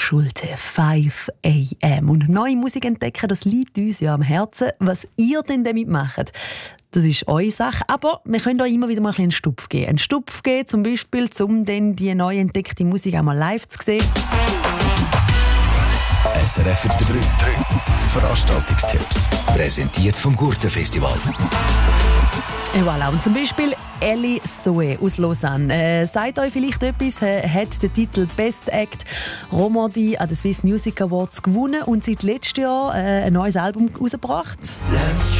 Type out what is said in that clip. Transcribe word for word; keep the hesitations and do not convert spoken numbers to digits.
Schulte, five a m. Und neue Musik entdecken, das liegt uns ja am Herzen. Was ihr denn damit macht, das ist eure Sache. Aber wir können euch immer wieder mal einen Stupf geben. Einen Stupf geben, zum Beispiel, um dann die neu entdeckte Musik auch mal live zu sehen. S R F drei. Veranstaltungstipps. Präsentiert vom Gurtenfestival. Et voilà. Und zum Beispiel Ellie Soe aus Lausanne. Äh, sagt euch vielleicht etwas, äh, hat den Titel Best Act Romandie an den Swiss Music Awards gewonnen und seit letztem Jahr äh, ein neues Album herausgebracht.